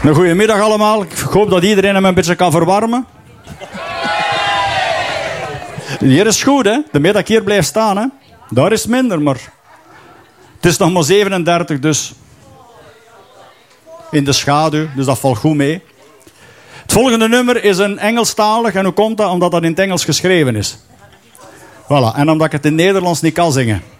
Een goedemiddag allemaal. Ik hoop dat iedereen hem een beetje kan verwarmen. Hier is goed, hè? De middag hier blijft staan, hè? Daar is minder, maar... Het is nog maar 37, dus... In de schaduw, dus dat valt goed mee. Het volgende nummer is een Engelstalig. En hoe komt dat? Omdat dat in het Engels geschreven is. Voilà. En omdat ik het in het Nederlands niet kan zingen.